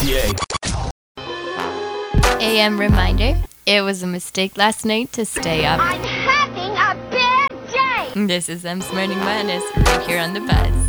AM reminder. It was a mistake last night to stay up. I'm having a bad day! This is M's Morning Madness right here on the Buzz.